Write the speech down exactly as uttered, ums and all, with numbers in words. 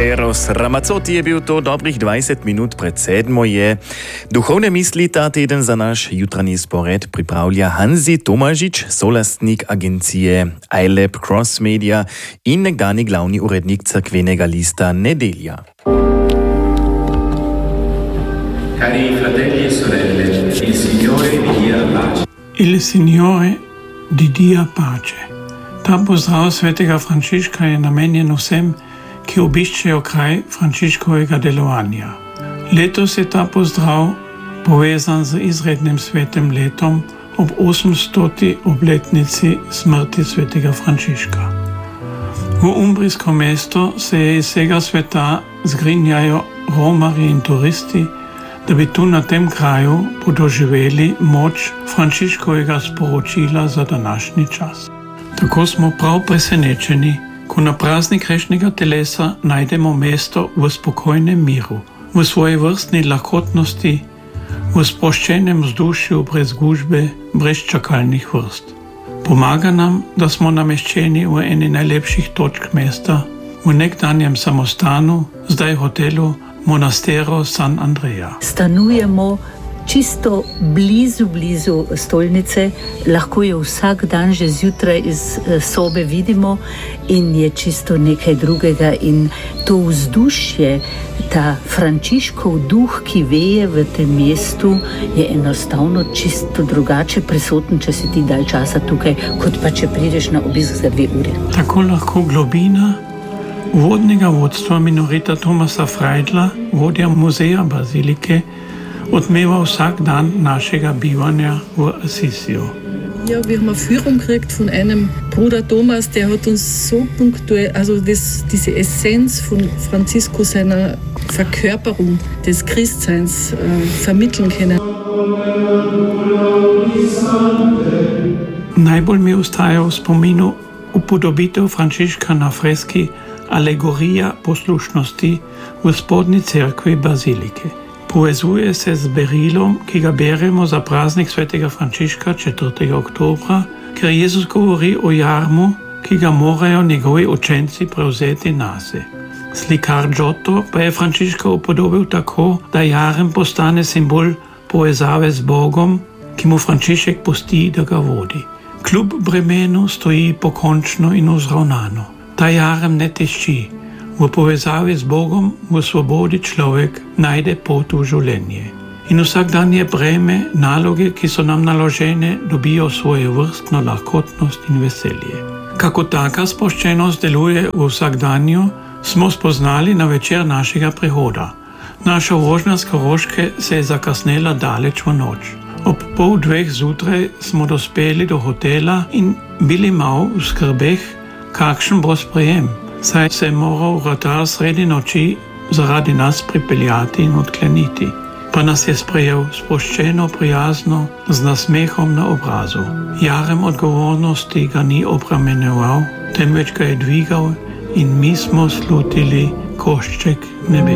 Eros Ramazzotti je bil to dobrih dvajset minut pred sedmo je. Duhovne misli ta teden za naš jutranji spored pripravlja Hanzi Tomažič, solastnik agencije iLab Cross Media in nekdani glavni urednik cerkvenega lista Nedelja. Cari fratelli e sorelle, il Signore vi dia pace. Il Signore di dia pace. Ta pozdrav svetega Frančiška je namenjen vsem, ki obiščejo kraj Frančiškovega delovanja. Letos je ta pozdrav povezan z izrednim svetim letom ob osemstoti obletnici smrti svetega Frančiška. V umbrijsko mesto se je iz vsega sveta zgrinjajo romarji in turisti, da bi tu na tem kraju podoživeli moč Frančiškovega sporočila za današnji čas. Tako smo prav presenečeni, ko na praznik grešnega telesa najdemo mesto v spokojnem miru, v svoji vrstni lahkotnosti, v sproščenem vzdušju brez gužbe, brez čakalnih vrst. Pomaga nam, da smo nameščeni v eni najlepših točk mesta, v nekdanjem samostanu, zdaj hotelu Monastero San Andreja. Stanujemo čisto blizu, blizu stolnice, lahko jo vsak dan že zjutraj iz sobe vidimo in je čisto nekaj drugega in to vzdušje, ta Frančiškov duh, ki veje v tem mestu, je enostavno čisto drugače prisoten, če si ti dalj časa tukaj, kot pa če prideš na obisk za dve uri. Tako lahko globina vodnega vodstva minorita Thomasa Freidla, vodja muzeja bazilike, odmeva vsak dan našega bivanja v Assisiju. Ja, wir haben eine Führung gekriegt von einem Bruder Thomas, der hat uns so punktuell, also das, diese Essenz von Franziskus, seiner Verkörperung des Christseins äh, vermitteln können. Najbolj mi ostaja v spominu upodobitev Frančiška na freski Alegorija poslušnosti v spodnji cerkvi bazilike. Povezuje se z berilom, ki ga beremo za praznik svetega Frančiška četrtega oktobra, ker Jezus govori o jarmu, ki ga morajo njegovi učenci prevzeti nase. Slikar Giotto pa je Frančiška upodobil tako, da jarem postane simbol povezave z Bogom, ki mu Frančišek pusti, da ga vodi. Kljub bremenu stoji pokončno in vzravnano. Ta jarem ne tišči. V povezavi z Bogom, v svobodi človek najde pot v življenje. In vsakdanje breme, naloge, ki so nam naložene, dobijo svoje vrstno lahkotnost in veselje. Kako taka sproščenost deluje v vsakdanju, smo spoznali na večer našega prihoda. Naša vožnja z Koroške se je zakasnela daleč v noč. Ob pol dveh zjutraj smo dospeli do hotela in bili malo v skrbeh, kakšen bo sprejem. Saj se je moral vratar sredi noči zaradi nas pripeljati in odkleniti. Pa nas je sprejel sproščeno, prijazno, z nasmehom na obrazu. Jarem odgovornosti ga ni obramenjeval, temveč ga je dvigal in mi smo slutili košček nebe.